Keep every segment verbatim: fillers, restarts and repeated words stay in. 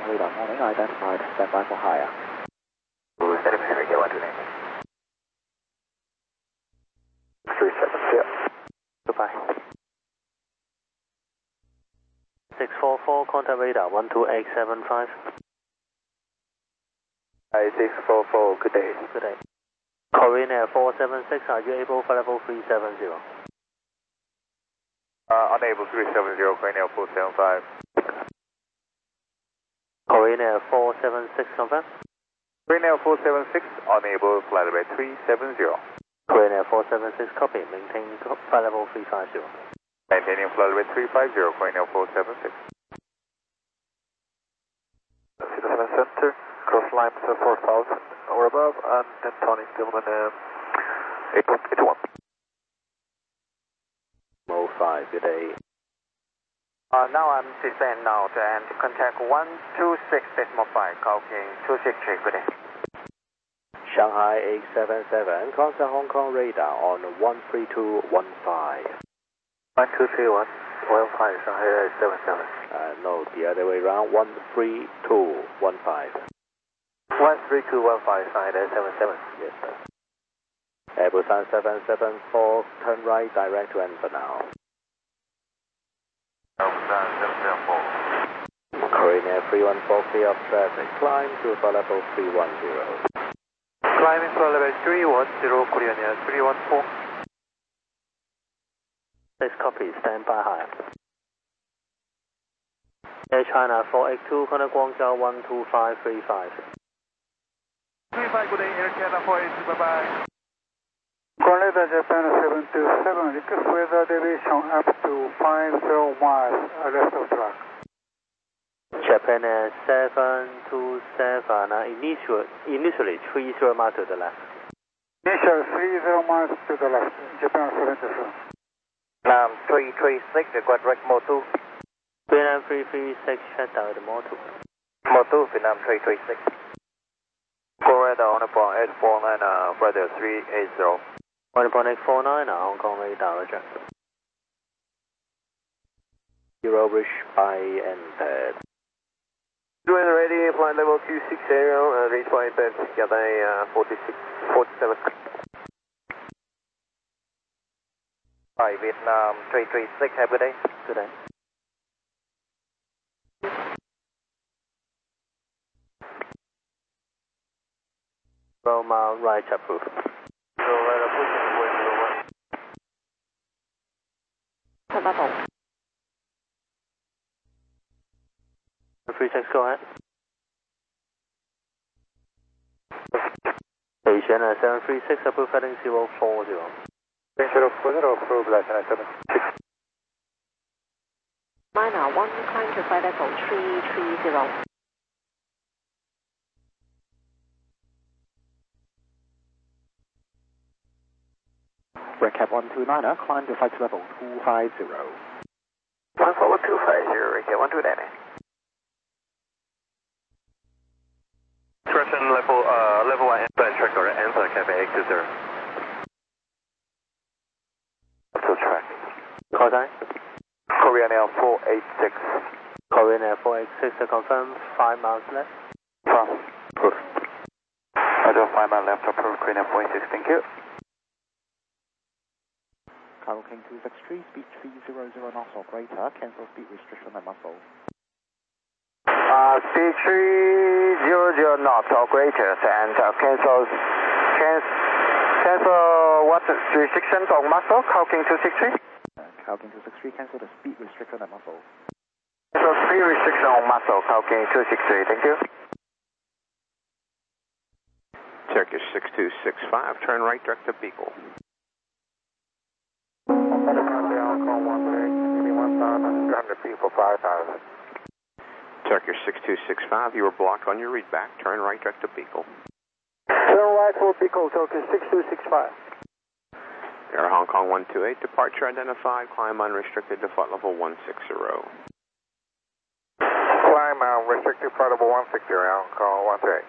radar morning, identified, stand by for higher. Steady America, one two nine. three seven zero. Goodbye. six four four, contact radar one two eight seven five. Hi, six four four, good day. Good day. Korean Air four seven six, are you able for level three seven zero? Uh, unable three seven zero, Korean Air four seven five. Korean Air four seven six, confirm. Korean Air four seven six, unable, flight level three seven zero. Korean Air four seven six, copy, maintain flight level three five zero. Maintaining flight level three five zero, Korean Air four seven six. Citizen Center, cross line four thousand or above, and then turning Stillman um, eight one. Mo five, good day. Uh, now I'm descend now and contact one two six decimal five, calling two six three, good day. Shanghai eight seven seven, contact Hong Kong radar on one three two one five. one two three one, one five, Shanghai eight seven seven. Uh, no, the other way around, one three two one five. one three two one five, Shanghai eight seven seven. Yes, sir. Airbus seven seven four, turn right, direct to Enfer now. seven seven four. Korean Air three one four, clear of traffic, climb to flight level three one zero. Climbing flight level three one zero, Korean Air three one four. This copy, stand by high. Air China four eight two, contact Guangzhou one two five three five. three five, good day, Air China four eight two, bye bye. Contact Japan seven two seven, request weather deviation up to five zero miles left of track. Japan Air seven two seven, uh, initial, initially three zero miles to the left. Initial three zero miles to the left, Japan seven two seven. Nam three three six, quadrant Motu. Vietnam three three six, check out the motor. Motu, Vietnam three three six. Correct on upon eight four nine, uh, brother three eight zero. one point eight four nine, uh, Hong Kong radar, roger. Zero wish by entered. Doing ready, flight level two six zero, uh, reach point bed, Cathay uh, forty-six, forty-seven. Hi, Vietnam three three six, have a good day. Good day. Roma, right approved. So, right approved, Good level. three six, go ahead. Asian uh, seven three six, approved heading zero four zero. zero four zero, approved, Latin seven six. Minor one, climb to flight level three three zero. Red Cap one two niner, climb to flight level two five zero. one forward two five zero, Ricky, one two nine. Expression level, uh, level one, and track order, answer, Cafe eight two zero. To track. Call sign? Korean Air four eight six. Korean Air four eight six, to confirm, five miles left. From. Approved. I do five miles left, approved, Korean Air four eight six, thank you. Carol King two six three, speed three hundred knots or greater, cancel speed restriction and muscle. Uh, speed three hundred knots or greater, and uh, cancel, cancel, cancel what restrictions on muscle, Calking two six three? Uh, Carol King two six three, cancel the speed restriction and muscle. Cancel speed restriction on muscle, Calking two six three, thank you. Turkish six two six five, turn right direct to Beagle. People five thousand. Turkish six two six five, you were blocked on your readback, turn right direct to Beagle. Turn right for Pico, Turkish six two six five. Air Hong Kong one two eight, departure identified, climb unrestricted to flight level one six zero. Climb uh, restricted flight level one six zero, Hong Kong one two eight.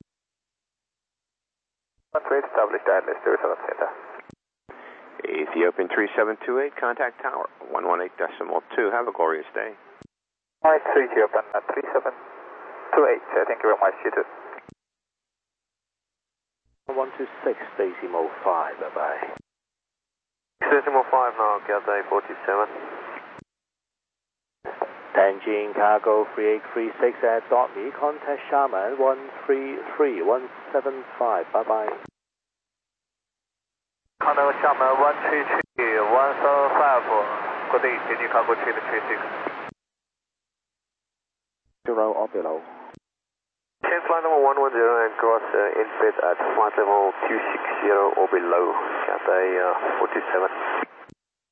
one two eight, established Atlas zero seven Center. Ethiopian three seven two eight, contact tower one one eight decimal two. Have a glorious day. Alright, three Ethiopian uh, three seven two eight, uh, thank you very much, you too. one two six decimal five, bye bye. Decimal five now, Cathay forty-seven. Tianjin Cargo three eight three six at dot me, contact Xiamen one three three one seven five, bye bye. Contact Xiamen one three three one seven five, good day, Tianjin Cargo three three six. Zero or below. Change flight number one one zero and cross uh, in bed at flight level two six zero or below, Cathay uh, forty-seven.